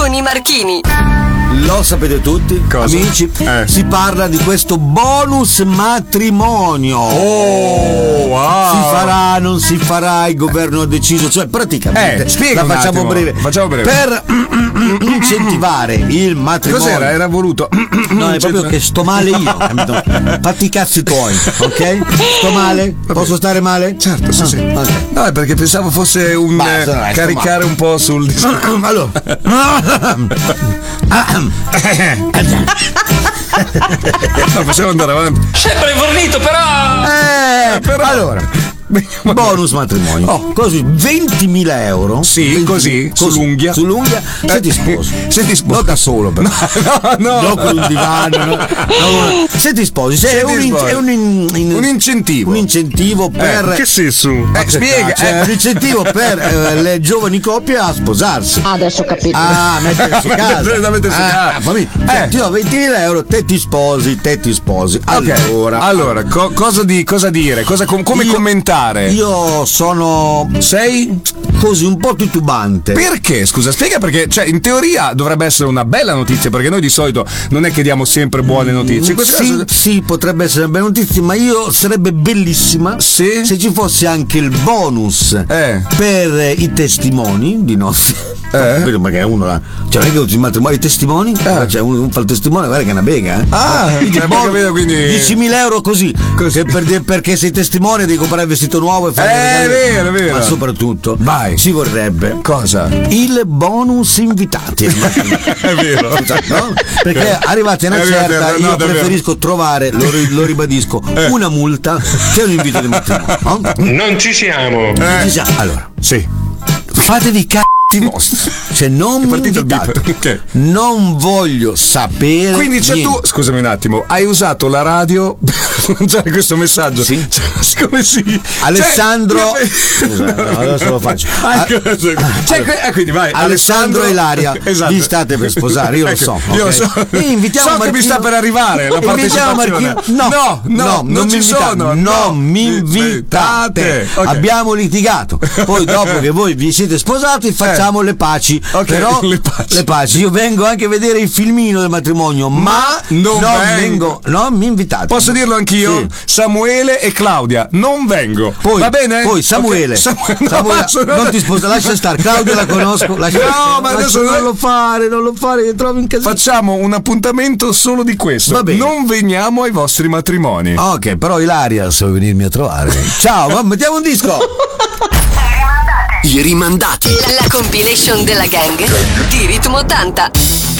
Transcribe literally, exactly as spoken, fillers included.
Tony Marchini. Lo sapete tutti, cosa? Amici, eh. si parla di questo bonus matrimonio. Oh, wow. Si farà, non si farà, il governo ha deciso, cioè praticamente eh, spiega la facciamo breve. Facciamo breve. Per incentivare il matrimonio. Cos'era? Era voluto. No, è proprio che sto male io, capito? Fatti i cazzi tuoi, ok? Sto male? Posso stare male? Certo, sì, ah, sì. Okay. No, è perché pensavo fosse un Basta, dai, caricare un po' sul allora. No, possiamo andare avanti. Sempre fornito, però. Eh, però. Allora. Bonus matrimonio. Oh. Così ventimila euro. Sì, venti, così, così sull'unghia. Sull'unghia. Se ti sposi. Se ti sposi. Non da solo, però. No, no. Non con un divano. No. No, se ti sposi, se se è, un, in, è un, in, in, un incentivo. Un incentivo per. Eh, che senso? Eh, spiega. Cioè, eh. un incentivo per eh, le giovani coppie a sposarsi. Adesso ho capito. Ah, mettere su casa. Da mettere su ah, casa. Fammi, cioè, Eh. ti do ventimila euro, te ti sposi, te ti sposi. Okay. Allora. Allora, co- cosa, di, cosa dire? Cosa, com- come io, commentare? Io sono sei così un po' titubante. Perché? Scusa, spiega perché, cioè, in teoria dovrebbe essere una bella notizia, perché noi di solito non è che diamo sempre buone notizie. In questo sì, caso... sì, potrebbe essere una bella notizia, ma io sarebbe bellissima sì? se ci fosse anche il bonus eh. per i testimoni di nostri. Eh? Perché uno cioè non è che il matrimonio i testimoni eh. cioè uno fa il testimone, guarda che è una bega, eh? Ah, quindi, cioè, bon, capito, quindi... diecimila euro così, così. Per, perché sei testimone devi comprare il vestito nuovo e fare eh, è vero, è vero. ma soprattutto vai, si vorrebbe cosa? Il bonus invitati. È vero, no? Perché arrivati a una è certa vero, no, io davvero. preferisco trovare, lo, lo ribadisco, eh. una multa che un invito di matrimonio, no? Non ci siamo. Eh. Ci siamo. Allora, sì, fatevi c***o vostri. Cioè non mi invitate. Okay. Non voglio sapere. Quindi cioè niente. tu, scusami un attimo, hai usato la radio per lanciare questo messaggio? Sì. Cioè, come sì? Alessandro cioè, Scusa, no, adesso lo faccio. Ah, cioè, allora, quindi vai, Alessandro, Alessandro e Ilaria, esatto. Vi state per sposare, io lo ecco, so. Io okay. lo so. E invitiamo so Marchino. Che mi sta per arrivare la partecipazione. No, no, no, no, non, non ci mi sono. Non no. mi invitate. Okay. Abbiamo litigato. Poi dopo che voi vi siete sposati facciamo eh. le paci. Okay. Però le paci. le paci. Io vengo anche a vedere il filmino del matrimonio, ma, ma non, non vengo. vengo. Non mi invitate. Posso dirlo anch'io? Sì. Samuele e Claudia, non vengo. Poi, va bene? Poi Samuele, okay. Samuele, no, Samuele sono... non ti sposa, lascia stare. Claudia la conosco. Lascia no, stare. ma lascia, adesso non lo fare, non lo fare, che trovi in casino. Facciamo un appuntamento solo di questo. Va bene. Non veniamo ai vostri matrimoni. Ok, però Ilaria se vuoi venirmi a trovare. Ciao, ma mettiamo un disco. I rimandati. La compilation della gang di Ritmo ottanta.